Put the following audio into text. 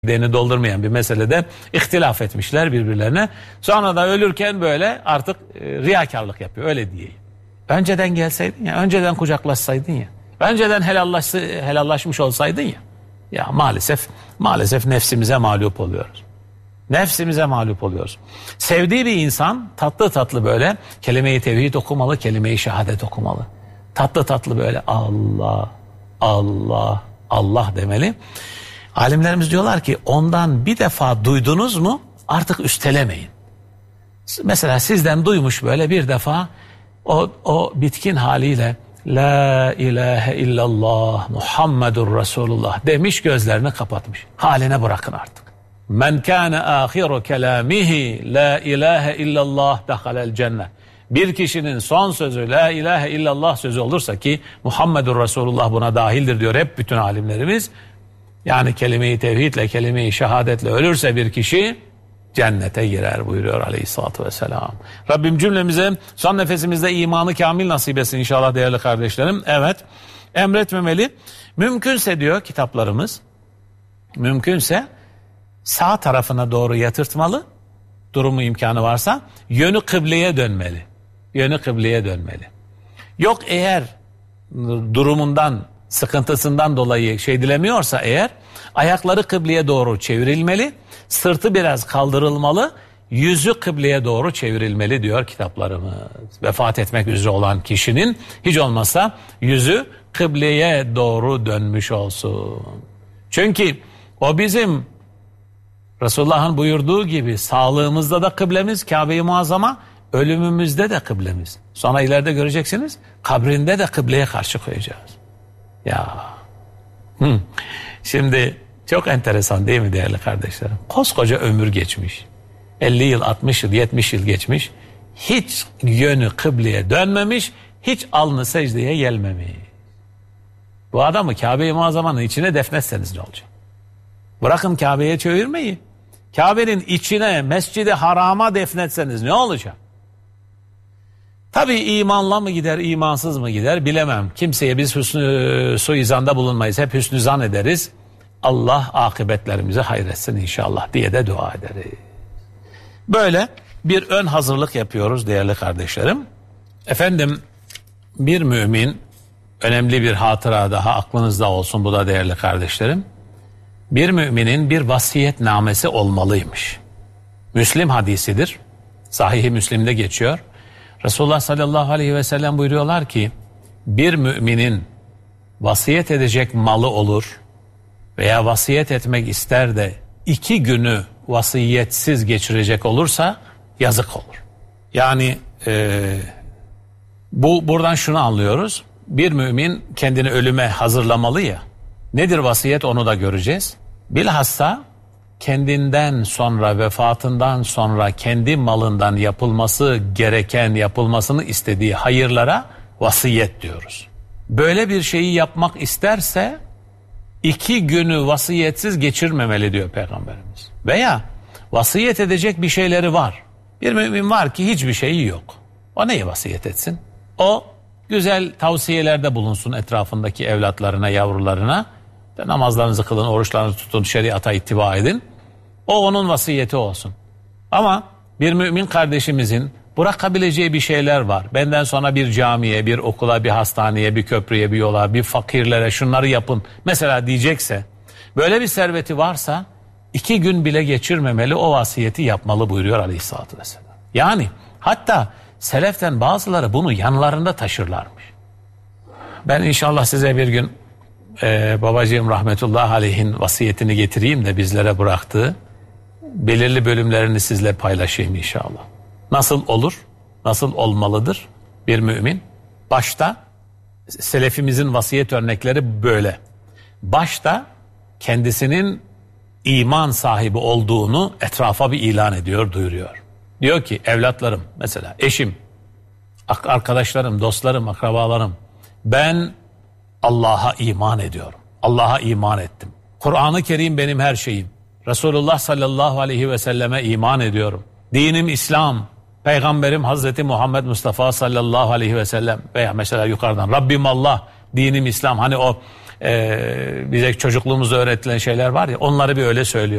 Deni doldurmayan bir meselede ihtilaf etmişler birbirlerine. Sonra da ölürken böyle artık riyakarlık yapıyor, öyle diyeyim. Önceden gelseydin ya, önceden kucaklaşsaydın ya, önceden helallaşmış olsaydın ya. Ya maalesef nefsimize mağlup oluyoruz. Nefsimize mağlup oluyoruz. Sevdiği bir insan tatlı tatlı böyle kelime-i tevhid okumalı, kelime-i şehadet okumalı. Tatlı tatlı böyle Allah, Allah, Allah demeli. Alimlerimiz diyorlar ki ondan bir defa duydunuz mu artık üstelemeyin. Mesela sizden duymuş böyle bir defa o bitkin haliyle La ilahe illallah Muhammedur Resulullah demiş, gözlerini kapatmış. Haline bırakın artık. Men kâne âhiru kelâmihi la ilahe illallah dehalel cennet. Bir kişinin son sözü la ilahe illallah sözü olursa, ki Muhammedur Resulullah buna dahildir diyor hep bütün alimlerimiz. Yani kelime-i tevhidle, kelime-i şehadetle ölürse bir kişi cennete girer buyuruyor aleyhissalatü vesselam. Rabbim cümlemize son nefesimizde imanı kamil nasip etsin inşallah değerli kardeşlerim. Evet, emretmemeli. Mümkünse diyor kitaplarımız, mümkünse sağ tarafına doğru yatırtmalı, durumu imkanı varsa yönü kıbleye dönmeli. Yönü kıbleye dönmeli. Yok eğer durumundan, sıkıntısından dolayı dilemiyorsa eğer, ayakları kıbleye doğru çevrilmeli, sırtı biraz kaldırılmalı, yüzü kıbleye doğru çevrilmeli diyor kitaplarımız. Vefat etmek üzere olan kişinin hiç olmazsa yüzü kıbleye doğru dönmüş olsun. Çünkü o bizim Resulullah'ın buyurduğu gibi sağlığımızda da kıblemiz Kabe-i Muazzama, ölümümüzde de kıblemiz. Sonra ileride göreceksiniz, kabrinde de kıbleye karşı koyacağız. Ya. Şimdi çok enteresan değil mi değerli kardeşlerim? Koskoca ömür geçmiş. 50 yıl, 60 yıl, 70 yıl geçmiş. Hiç yönü kıbleye dönmemiş, hiç alnı secdeye gelmemiş. Bu adamı Kabe-i Muazzama'nın içine defnetseniz ne olacak? Bırakın Kabe'ye çevirmeyi. Kabe'nin içine, Mescid-i Haram'a defnetseniz ne olacak? Tabii imanla mı gider, imansız mı gider bilemem. Kimseye biz hüsnü suizanda bulunmayız. Hep hüsnü zan ederiz. Allah akıbetlerimizi hayretsin inşallah diye de dua ederiz. Böyle bir ön hazırlık yapıyoruz değerli kardeşlerim. Efendim, bir mümin, önemli bir hatıra daha aklınızda olsun bu da değerli kardeşlerim. Bir müminin bir vasiyetnamesi olmalıymış. Müslim hadisidir. Sahih-i Müslim'de geçiyor. Resulullah sallallahu aleyhi ve sellem buyuruyorlar ki, bir müminin vasiyet edecek malı olur veya vasiyet etmek ister de 2 günü vasiyetsiz geçirecek olursa yazık olur. Yani buradan şunu anlıyoruz. Bir mümin kendini ölüme hazırlamalı ya. Nedir vasiyet, onu da göreceğiz. Bilhassa kendinden sonra, vefatından sonra kendi malından yapılması gereken, yapılmasını istediği hayırlara vasiyet diyoruz. Böyle bir şeyi yapmak isterse 2 günü vasiyetsiz geçirmemeli diyor Peygamberimiz. Veya vasiyet edecek bir şeyleri var. Bir mümin var ki hiçbir şeyi yok. O neyi vasiyet etsin? O güzel tavsiyelerde bulunsun etrafındaki evlatlarına, yavrularına. Namazlarınızı kılın, oruçlarınızı tutun, şeriata ittiba edin. O onun vasiyeti olsun. Ama bir mümin kardeşimizin bırakabileceği bir şeyler var. Benden sonra bir camiye, bir okula, bir hastaneye, bir köprüye, bir yola, bir fakirlere şunları yapın mesela diyecekse, böyle bir serveti varsa 2 gün bile geçirmemeli, o vasiyeti yapmalı buyuruyor aleyhissalatü vesselam. Yani hatta seleften bazıları bunu yanlarında taşırlarmış. Ben inşallah size bir gün babacığım rahmetullahi aleyhin vasiyetini getireyim de bizlere bıraktığı belirli bölümlerini sizle paylaşayım inşallah. Nasıl olur? Nasıl olmalıdır bir mümin? Başta selefimizin vasiyet örnekleri böyle. Başta kendisinin iman sahibi olduğunu etrafa bir ilan ediyor, duyuruyor. Diyor ki evlatlarım, mesela eşim, arkadaşlarım, dostlarım, akrabalarım, ben Allah'a iman ediyorum. Allah'a iman ettim. Kur'an-ı Kerim benim her şeyim. Resulullah sallallahu aleyhi ve selleme iman ediyorum. Dinim İslam. Peygamberim Hazreti Muhammed Mustafa sallallahu aleyhi ve sellem veya mesela yukarıdan Rabbim Allah, dinim İslam. Hani o bize çocukluğumuzda öğretilen şeyler var ya, onları bir öyle söylüyor.